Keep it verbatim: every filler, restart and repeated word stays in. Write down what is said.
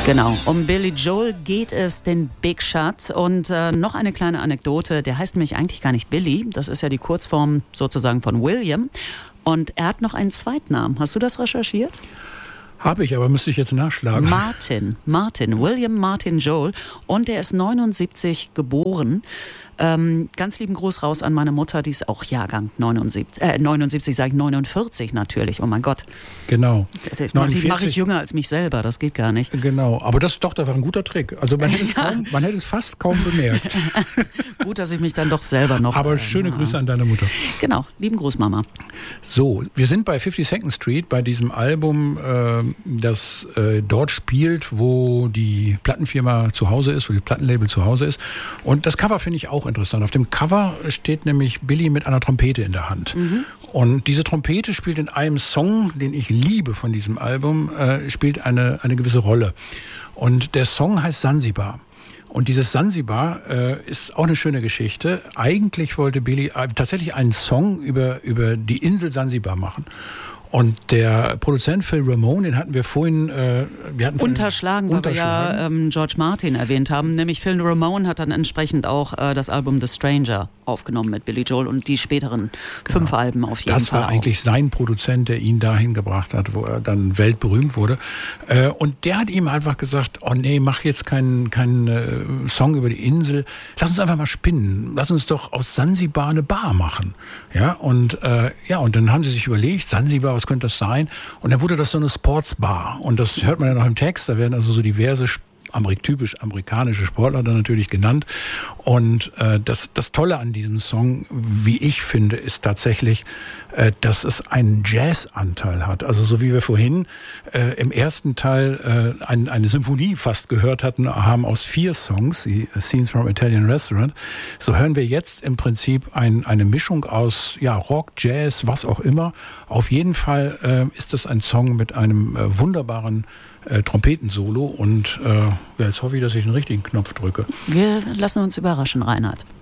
Genau, um Billy Joel geht es, den Big Shot. Und äh, noch eine kleine Anekdote, der heißt nämlich eigentlich gar nicht Billy, das ist ja die Kurzform sozusagen von William. Und er hat noch einen Zweitnamen. Hast du das recherchiert? Habe ich, aber müsste ich jetzt nachschlagen. Martin, Martin, William Martin Joel. Und der ist neunundsiebzig geboren. Ähm, ganz lieben Gruß raus an meine Mutter, die ist auch Jahrgang neunundsiebzig, äh, neunundsiebzig sage ich neunundvierzig natürlich, oh mein Gott. Genau. Das mache ich, mach ich jünger als mich selber, das geht gar nicht. Genau, aber das doch, das war ein guter Trick. Also man hätte es, Ja. kaum, man hätte es fast kaum bemerkt. Gut, dass ich mich dann doch selber noch... Aber äh, schöne na. Grüße an deine Mutter. Genau, lieben Gruß, Mama. So, wir sind bei fifty-second Street, bei diesem Album, äh, das äh, dort spielt, wo die Plattenfirma zu Hause ist, wo die Plattenlabel zu Hause ist. Und das Cover finde ich auch interessant. Auf dem Cover steht nämlich Billy mit einer Trompete in der Hand. Mhm. Und diese Trompete spielt in einem Song, den ich liebe von diesem Album, äh, spielt eine, eine gewisse Rolle. Und der Song heißt Sansibar. Und dieses Sansibar äh, ist auch eine schöne Geschichte. Eigentlich wollte Billy äh, tatsächlich einen Song über, über die Insel Sansibar machen. Und der Produzent Phil Ramone, den hatten wir vorhin... Äh, wir hatten unterschlagen, weil wir ja ähm, George Martin erwähnt haben. Nämlich Phil Ramone hat dann entsprechend auch äh, das Album The Stranger aufgenommen mit Billy Joel und die späteren genau. fünf Alben auf jeden das Fall. Das war eigentlich sein Produzent, der ihn dahin gebracht hat, wo er dann weltberühmt wurde. Äh, und der hat ihm einfach gesagt, oh nee, mach jetzt keinen keinen äh, Song über die Insel. Lass uns einfach mal spinnen. Lass uns doch aus Sansibar eine Bar machen. Ja, und, äh, ja, und dann haben sie sich überlegt, Sansibar, was könnte das sein? Und dann wurde das so eine Sportsbar. Und das hört man ja noch im Text. Da werden also so diverse Amerik- typisch amerikanische Sportler dann natürlich genannt. Und äh, das, das Tolle an diesem Song, wie ich finde, ist tatsächlich, äh, dass es einen Jazz-Anteil hat. Also so wie wir vorhin äh, im ersten Teil äh, ein, eine Symphonie fast gehört hatten, haben aus vier Songs, die Scenes from Italian Restaurant, so hören wir jetzt im Prinzip ein, eine Mischung aus ja, Rock, Jazz, was auch immer. Auf jeden Fall äh, ist das ein Song mit einem äh, wunderbaren Äh, Trompetensolo und äh, ja, jetzt hoffe ich, dass ich den richtigen Knopf drücke. Wir lassen uns überraschen, Reinhard.